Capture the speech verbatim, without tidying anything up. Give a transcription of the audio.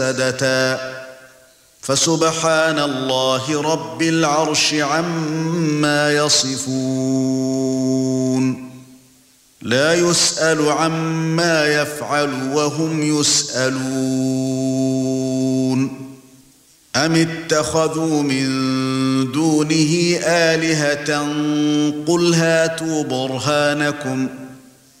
مفسدة فسبحان الله رب العرش عما يصفون لا يسأل عما يفعل وهم يسألون أم اتخذوا من دونه آلهة قل هاتوا برهانكم